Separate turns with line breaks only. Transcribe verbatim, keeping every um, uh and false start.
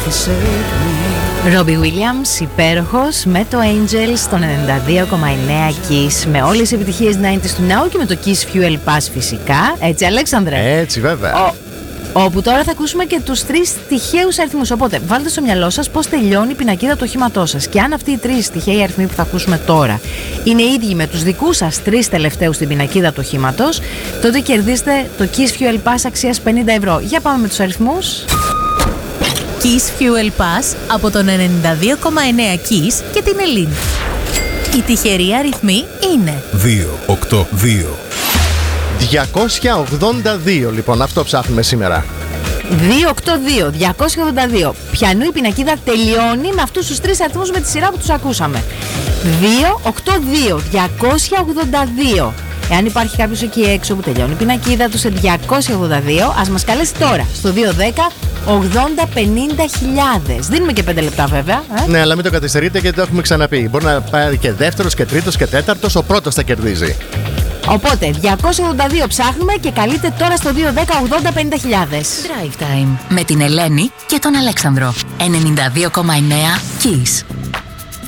Ρόμπι Williams, υπέροχος, με το Angels στον ενενήντα δύο κόμμα εννέα Kiss, με όλες τις επιτυχίες ενενήντα του Now και με το Kiss Fuel Pass φυσικά. Έτσι, Αλέξανδρε.
Έτσι, βέβαια.
Ο, όπου τώρα θα ακούσουμε και τους τρεις τυχαίους αριθμούς. Οπότε, βάλτε στο μυαλό σας πώς τελειώνει η πινακίδα του οχήματός σας. Και αν αυτοί οι τρεις τυχαίοι αριθμοί που θα ακούσουμε τώρα είναι οι ίδιοι με τους δικούς σας τρεις τελευταίους στην πινακίδα του οχήματος, τότε κερδίστε το Kiss Fuel Pass αξίας πενήντα ευρώ. Για πάμε με τους αριθμούς.
Kiss Fuel Pass από τον ενενήντα δύο κόμμα εννέα Kiss και την Ελλήνη. Οι τυχεροί αριθμοί είναι
δύο οκτώ δύο.
διακόσια ογδόντα δύο, λοιπόν, αυτό ψάχνουμε σήμερα.
δύο οκτώ δύο, διακόσια ογδόντα δύο. Πιανού η πινακίδα τελειώνει με αυτούς τους τρεις αριθμούς με τη σειρά που τους ακούσαμε. δύο οκτώ δύο, διακόσια ογδόντα δύο. Εάν υπάρχει κάποιος εκεί έξω που τελειώνει η πινακίδα του σε διακόσια ογδόντα δύο, ας μας καλέσει τώρα στο δύο δέκα ογδόντα πενήντα χιλιάδες. Δίνουμε και πέντε λεπτά βέβαια. Ε?
Ναι, αλλά μην το καθυστερείτε γιατί το έχουμε ξαναπεί. Μπορεί να πάρει και δεύτερος και τρίτος και τέταρτος, ο πρώτος θα κερδίζει.
Οπότε διακόσια ογδόντα δύο ψάχνουμε και καλείτε τώρα στο δύο δέκα ογδόντα πενήντα χιλιάδες.
Drive Time με την Ελένη και τον Αλέξανδρο. ενενήντα δύο κόμμα εννέα Kiss.